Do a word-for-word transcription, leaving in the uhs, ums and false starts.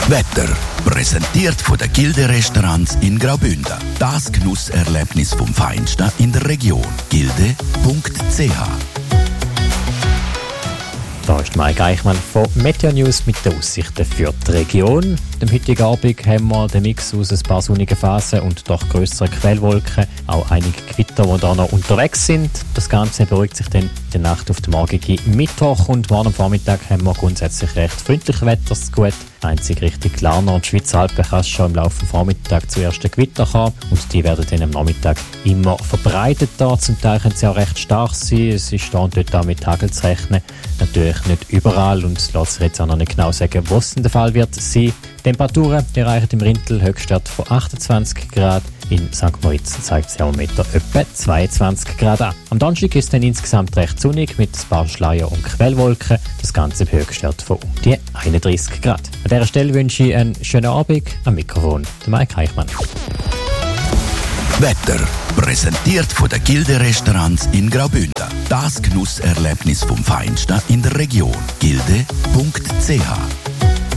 Wetter. Präsentiert von den Gilde-Restaurants in Graubünden. Das Genusserlebnis vom Feinsten in der Region. gilde punkt c h. Da ist Mike Eichmann von Meteo News mit den Aussichten für die Region. Am heutigen Abend haben wir den Mix aus ein paar sonnigen Phasen und doch grösseren Quellwolken. Auch einige Gewitter, die da noch unterwegs sind. Das Ganze beruhigt sich dann in der Nacht auf den morgigen Mittwoch. Und morgen am Vormittag haben wir grundsätzlich recht freundliches Wetter. Gut. Einzig Richtung Glarner und Schweizer Alpen kann es schon im Laufe des Vormittags zu ersten Gewitter kommen. Und die werden dann am Nachmittag immer verbreitet. Da. Zum Teil können sie auch recht stark sein. Es ist da und dort auch mit Hagel zu rechnen. Natürlich nicht überall und es lässt sich jetzt auch noch nicht genau sagen, was in der Fall wird sein. Temperaturen erreichen im Rintel Höchstwert von achtundzwanzig Grad. In Sankt Moritz zeigt das Thermometer etwa zweiundzwanzig Grad an. Am Donnerstag ist es dann insgesamt recht sonnig mit ein paar Schleier- und Quellwolken. Das Ganze bei Höchstwert von um die einunddreißig Grad. An dieser Stelle wünsche ich einen schönen Abend. Am Mikrofon der Mike Eichmann. Wetter. Präsentiert von den Gilde-Restaurants in Graubünden. Das Genusserlebnis vom Feinsten in der Region. gilde punkt c h.